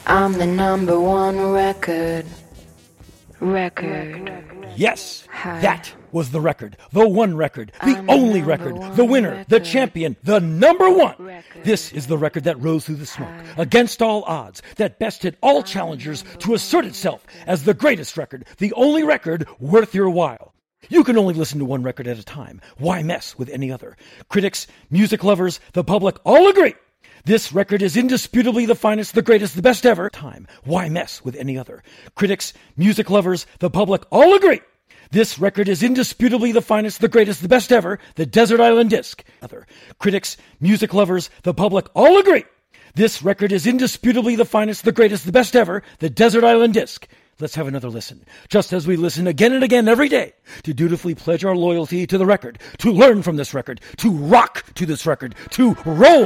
I'm the number one record. Yes, that was the record. The one record. The only record. The winner. The champion. The number one. This is the record that rose through the smoke, against all odds, that bested all challengers to assert itself as the greatest record, the only record worth your while. You can only listen to one record at a time. Why mess with any other? Critics, music lovers, the public all agree. This record is indisputably the finest, the greatest, the best ever. Time. Why mess with any other? Critics, music lovers, the public all agree. This record is indisputably the finest, the greatest, the best ever. The Desert Island Disc. Other critics, music lovers, the public all agree. This record is indisputably the finest, the greatest, the best ever. The Desert Island Disc. Let's have another listen, just as we listen again and again every day, to dutifully pledge our loyalty to the record, to learn from this record, to rock to this record, to roll